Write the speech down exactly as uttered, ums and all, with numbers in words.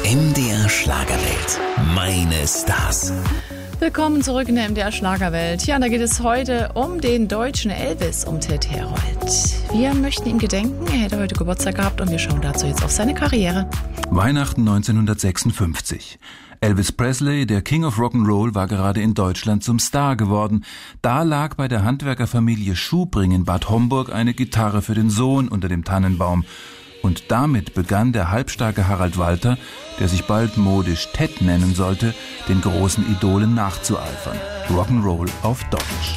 M D R Schlagerwelt. Meine Stars. Willkommen zurück in der M D R Schlagerwelt. Ja, da geht es heute um den deutschen Elvis, um Ted Herold. Wir möchten ihm gedenken. Er hätte heute Geburtstag gehabt und wir schauen dazu jetzt auf seine Karriere. Weihnachten neunzehnhundertsechsundfünfzig. Elvis Presley, der King of Rock'n'Roll, war gerade in Deutschland zum Star geworden. Da lag bei der Handwerkerfamilie Schubring in Bad Homburg eine Gitarre für den Sohn unter dem Tannenbaum. Und damit begann der halbstarke Harald Walter, der sich bald modisch Ted nennen sollte, den großen Idolen nachzueifern. Rock'n'Roll auf Deutsch.